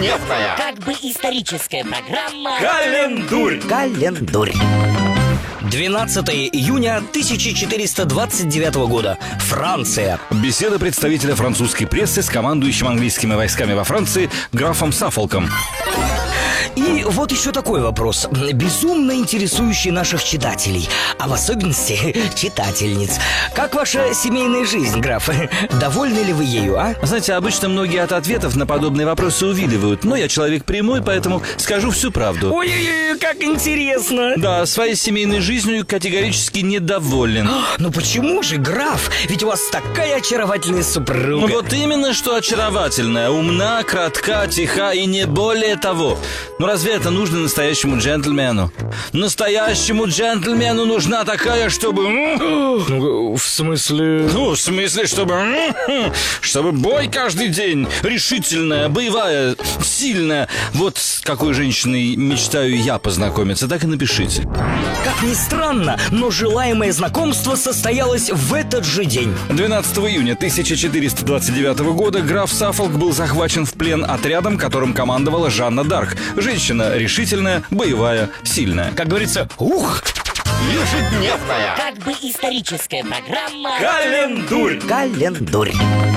Ежедневная. Как бы историческая программа. Календурь. 12 июня 1429 года. Франция. Беседа представителя французской прессы с командующим английскими войсками во Франции графом Саффолком. И вот еще такой вопрос, безумно интересующий наших читателей, а в особенности читательниц. Как ваша семейная жизнь, граф? Довольны ли вы ею, а? Знаете, обычно многие от ответов на подобные вопросы увиливают, но я человек прямой, поэтому скажу всю правду. Ой-ой-ой, как интересно. Да, своей семейной жизнью категорически недоволен. Ну почему же, граф? Ведь у вас такая очаровательная супруга. Ну вот именно что очаровательная, умна, кратка, тиха и не более того. Ну разве это нужно настоящему джентльмену? Настоящему джентльмену нужна такая, чтобы... В смысле... Ну, в смысле, чтобы бой каждый день, решительная, боевая, сильная. Вот с какой женщиной мечтаю я познакомиться, так и напишите. Как ни странно, но желаемое знакомство состоялось в этот же день. 12 июня 1429 года граф Саффолк был захвачен в плен отрядом, которым командовала Жанна д'Арк. Женщина решительная, боевая, сильная. Как говорится, ух! Ежедневная. Как бы историческая программа. Календурь. Календурь.